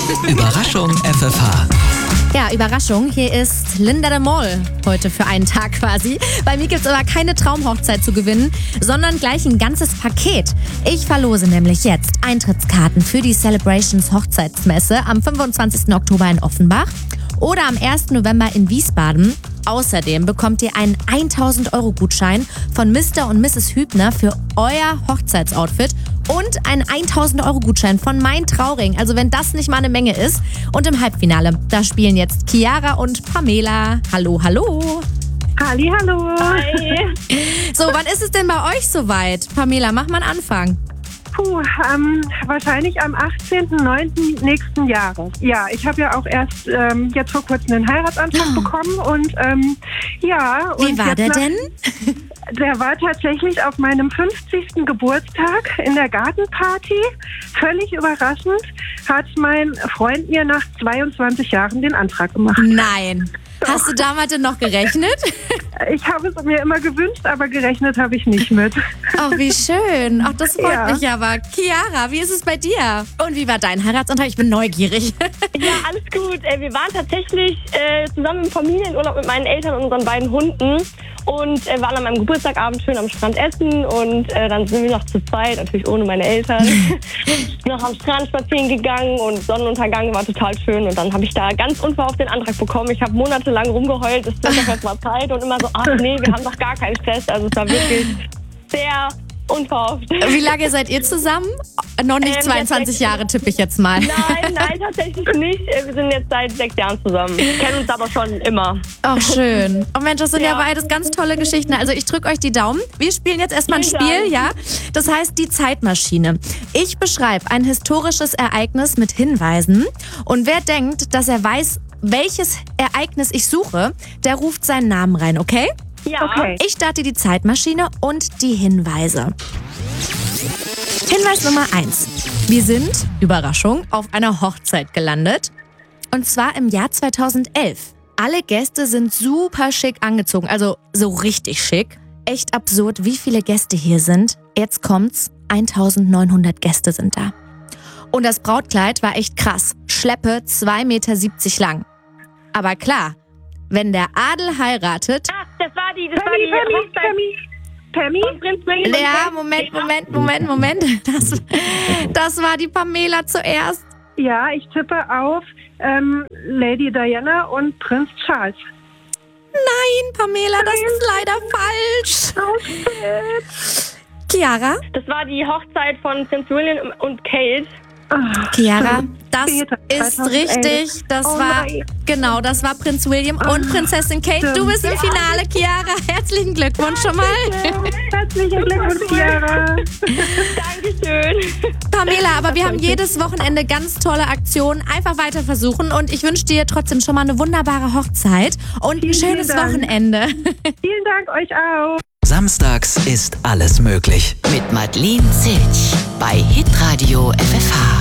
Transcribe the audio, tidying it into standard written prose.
Überraschung FFH. Ja, Überraschung, hier ist Linda de Mol heute für einen Tag quasi. Bei mir gibt's aber keine Traumhochzeit zu gewinnen, sondern gleich ein ganzes Paket. Ich verlose nämlich jetzt Eintrittskarten für die Celebrations Hochzeitsmesse am 25. Oktober in Offenbach oder am 1. November in Wiesbaden. Außerdem bekommt ihr einen 1.000-Euro-Gutschein von Mr. und Mrs. Hübner für euer Hochzeitsoutfit und einen 1.000-Euro-Gutschein von Mein Trauring. Also wenn das nicht mal eine Menge ist. Und im Halbfinale, da spielen jetzt Chiara und Pamela. Hallo, hallo. Hallo. Hi. So, wann ist es denn bei euch soweit? Pamela, mach mal einen Anfang. Wahrscheinlich am 18.09. nächsten Jahres. Ja, ich habe ja auch erst jetzt vor kurzem einen Heiratsantrag bekommen und ja. Und Wie war der denn? Der war tatsächlich auf meinem 50. Geburtstag in der Gartenparty. Völlig überraschend hat mein Freund mir nach 22 Jahren den Antrag gemacht. Nein. Hast du damit denn noch gerechnet? Ich habe es mir immer gewünscht, aber gerechnet habe ich nicht mit. Oh, wie schön. Ach, das freut Ja. mich aber. Chiara, wie ist es bei dir? Und wie war dein Heiratsantrag? Ich bin neugierig. Ja, alles gut. Wir waren tatsächlich zusammen im Familienurlaub mit meinen Eltern und unseren beiden Hunden und waren an meinem Geburtstagabend schön am Strand essen und dann sind wir noch zu zweit, natürlich ohne meine Eltern, noch am Strand spazieren gegangen und Sonnenuntergang war total schön und dann habe ich da ganz unverhofft den Antrag bekommen. Ich habe monatelang rumgeheult, es wird doch jetzt mal Zeit und immer so, ach nee, wir haben doch gar keinen Stress. Also es war wirklich sehr unverhofft. Wie lange seid ihr zusammen? Noch nicht 22 Jahre, tippe ich jetzt mal. Nein, tatsächlich nicht. Wir sind jetzt seit 6 Jahren zusammen. Kennen uns aber schon immer. Ach, schön. Oh Mensch, das sind ja Ja. beides ganz tolle Geschichten. Also ich drücke euch die Daumen. Wir spielen jetzt erstmal ein Vielen Spiel, Dank. ja? Das heißt die Zeitmaschine. Ich beschreibe ein historisches Ereignis mit Hinweisen. Und wer denkt, dass er weiß, welches Ereignis ich suche, der ruft seinen Namen rein, okay? Ja. Okay. Ich starte die Zeitmaschine und die Hinweise. Hinweis Nummer 1. Wir sind, Überraschung, auf einer Hochzeit gelandet. Und zwar im Jahr 2011. Alle Gäste sind super schick angezogen, also so richtig schick. Echt absurd, wie viele Gäste hier sind. Jetzt kommt's, 1900 Gäste sind da. Und das Brautkleid war echt krass. Schleppe 2,70 Meter lang. Aber klar, wenn der Adel heiratet... Ah, das war die Hochzeit Pammy? von Prinz William. Ja, Moment. Das war die Pamela zuerst. Ja, ich tippe auf Lady Diana und Prinz Charles. Nein, Pamela, das ist leider falsch. Chiara? Das war die Hochzeit von Prinz William und Kate. Chiara, das Später, ist 2011. richtig. Das Oh war, nein. genau, das war Prinz William und Prinzessin Kate. Du bist im Finale, Chiara. Herzlichen Glückwunsch schon mal. Herzlichen Glückwunsch, Chiara. Dankeschön. Pamela, aber wir haben jedes Wochenende ganz tolle Aktionen. Einfach weiter versuchen und ich wünsche dir trotzdem schon mal eine wunderbare Hochzeit und ein Vielen schönes Dank. Wochenende. Vielen Dank euch auch. Samstags ist alles möglich. Mit Madeleine Zitsch bei Hitradio FFH.